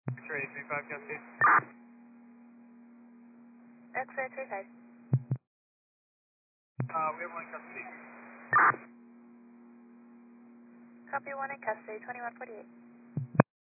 X-ray 35 custody. X-ray 35. We have one custody. Copy 1 in custody, 2148.